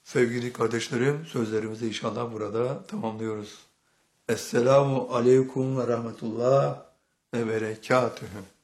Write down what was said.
Sevgili kardeşlerim, sözlerimizi inşallah burada tamamlıyoruz. Esselamu aleyküm ve rahmetullah ve berekatühü.